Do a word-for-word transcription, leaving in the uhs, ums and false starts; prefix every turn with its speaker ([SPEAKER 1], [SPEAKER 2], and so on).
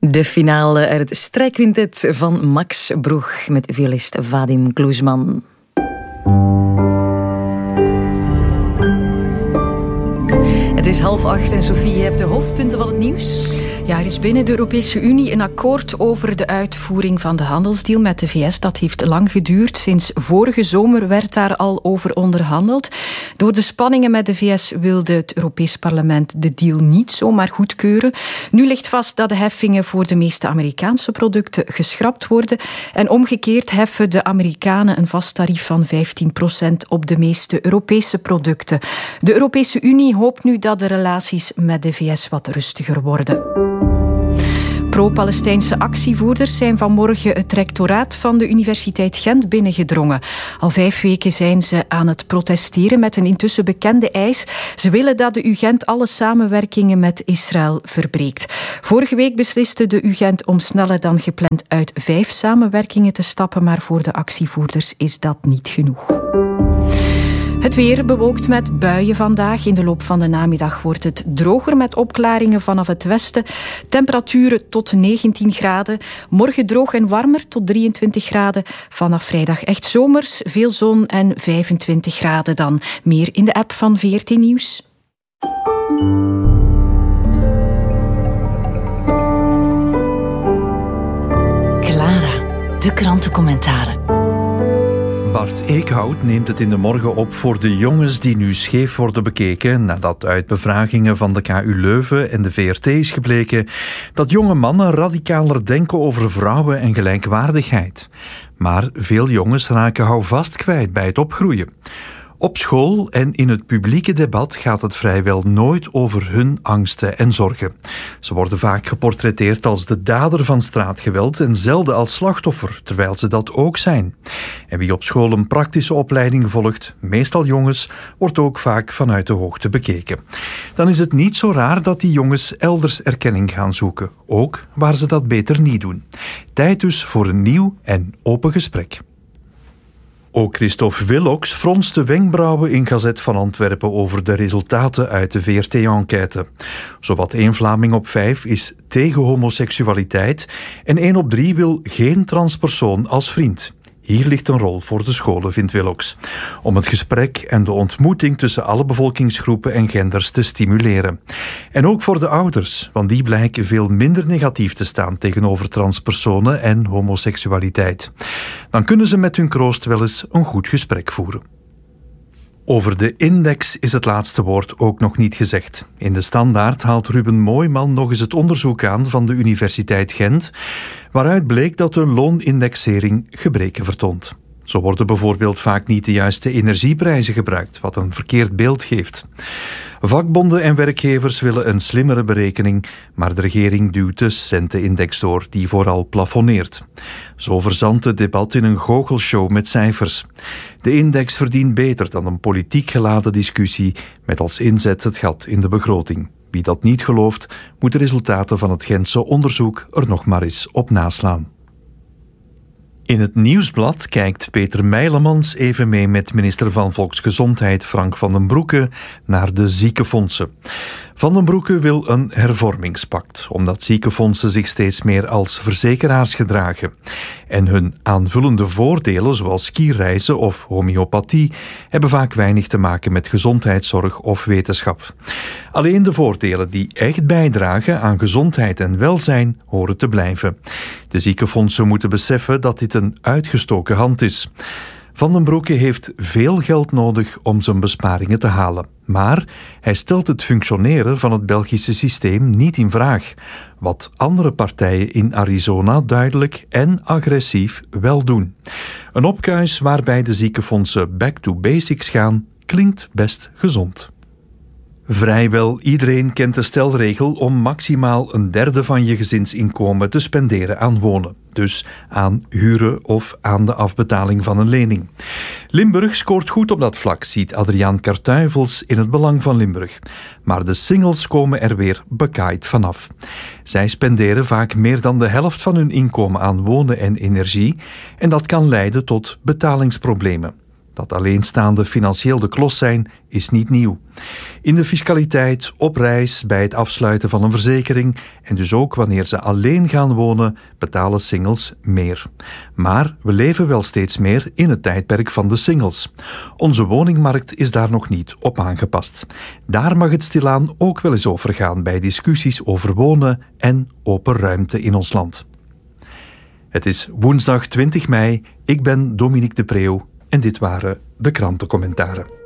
[SPEAKER 1] De finale uit het strijkquintet van Max Broeg met violist Vadim Kloesman. Het is half acht en Sophie, je hebt de hoofdpunten van het nieuws.
[SPEAKER 2] Ja, er is binnen de Europese Unie een akkoord over de uitvoering van de handelsdeal met de V S. Dat heeft lang geduurd. Sinds vorige zomer werd daar al over onderhandeld. Door de spanningen met de V S wilde het Europees Parlement de deal niet zomaar goedkeuren. Nu ligt vast dat de heffingen voor de meeste Amerikaanse producten geschrapt worden. En omgekeerd heffen de Amerikanen een vast tarief van vijftien procent op de meeste Europese producten. De Europese Unie hoopt nu dat de relaties met de V S wat rustiger worden. Pro-Palestijnse actievoerders zijn vanmorgen het rectoraat van de Universiteit Gent binnengedrongen. Al vijf weken zijn ze aan het protesteren met een intussen bekende eis. Ze willen dat de U Gent alle samenwerkingen met Israël verbreekt. Vorige week besliste de U Gent om sneller dan gepland uit vijf samenwerkingen te stappen, maar voor de actievoerders is dat niet genoeg. Het weer bewolkt met buien vandaag. In de loop van de namiddag wordt het droger met opklaringen vanaf het westen. Temperaturen tot negentien graden. Morgen droog en warmer tot drieëntwintig graden. Vanaf vrijdag echt zomers, veel zon en vijfentwintig graden dan. Meer in de app van V R T Nieuws.
[SPEAKER 1] Clara, de krantencommentaren.
[SPEAKER 3] Bart Eekhout neemt het in de morgen op voor de jongens die nu scheef worden bekeken, nadat uit bevragingen van de K U Leuven en de V R T is gebleken dat jonge mannen radicaler denken over vrouwen en gelijkwaardigheid. Maar veel jongens raken houvast kwijt bij het opgroeien. Op school en in het publieke debat gaat het vrijwel nooit over hun angsten en zorgen. Ze worden vaak geportretteerd als de dader van straatgeweld en zelden als slachtoffer, terwijl ze dat ook zijn. En wie op school een praktische opleiding volgt, meestal jongens, wordt ook vaak vanuit de hoogte bekeken. Dan is het niet zo raar dat die jongens elders erkenning gaan zoeken, ook waar ze dat beter niet doen. Tijd dus voor een nieuw en open gesprek. Ook Christophe Willocks fronst de wenkbrauwen in Gazet van Antwerpen over de resultaten uit de V R T-enquête. Zowat één Vlaming op vijf is tegen homoseksualiteit en één op drie wil geen transpersoon als vriend. Hier ligt een rol voor de scholen, vindt Willocks, om het gesprek en de ontmoeting tussen alle bevolkingsgroepen en genders te stimuleren. En ook voor de ouders, want die blijken veel minder negatief te staan tegenover transpersonen en homoseksualiteit. Dan kunnen ze met hun kroost wel eens een goed gesprek voeren. Over de index is het laatste woord ook nog niet gezegd. In de Standaard haalt Ruben Mooijman nog eens het onderzoek aan van de Universiteit Gent, waaruit bleek dat de loonindexering gebreken vertoont. Zo worden bijvoorbeeld vaak niet de juiste energieprijzen gebruikt, wat een verkeerd beeld geeft. Vakbonden en werkgevers willen een slimmere berekening, maar de regering duwt de centenindex door, die vooral plafonneert. Zo verzandt het debat in een goochelshow met cijfers. De index verdient beter dan een politiek geladen discussie met als inzet het gat in de begroting. Wie dat niet gelooft, moet de resultaten van het Gentse onderzoek er nog maar eens op naslaan. In het Nieuwsblad kijkt Peter Meilemans even mee met minister van Volksgezondheid Frank van den Broeke naar de ziekenfondsen. Van den Broeke wil een hervormingspact, omdat ziekenfondsen zich steeds meer als verzekeraars gedragen. En hun aanvullende voordelen, zoals skireizen of homeopathie, hebben vaak weinig te maken met gezondheidszorg of wetenschap. Alleen de voordelen die echt bijdragen aan gezondheid en welzijn horen te blijven. De ziekenfondsen moeten beseffen dat dit een uitgestoken hand is. Van den Broeke heeft veel geld nodig om zijn besparingen te halen. Maar hij stelt het functioneren van het Belgische systeem niet in vraag. Wat andere partijen in Arizona duidelijk en agressief wel doen. Een opkuis waarbij de ziekenfondsen back to basics gaan, klinkt best gezond. Vrijwel iedereen kent de stelregel om maximaal een derde van je gezinsinkomen te spenderen aan wonen. Dus aan huren of aan de afbetaling van een lening. Limburg scoort goed op dat vlak, ziet Adriaan Kartuivels in Het Belang van Limburg. Maar de singles komen er weer bekaaid vanaf. Zij spenderen vaak meer dan de helft van hun inkomen aan wonen en energie en dat kan leiden tot betalingsproblemen. Dat alleenstaande financieel de klos zijn, is niet nieuw. In de fiscaliteit, op reis, bij het afsluiten van een verzekering en dus ook wanneer ze alleen gaan wonen, betalen singles meer. Maar we leven wel steeds meer in het tijdperk van de singles. Onze woningmarkt is daar nog niet op aangepast. Daar mag het stilaan ook wel eens over gaan bij discussies over wonen en open ruimte in ons land. Het is woensdag twintig mei, ik ben Dominique de Preeuw en dit waren de krantencommentaren.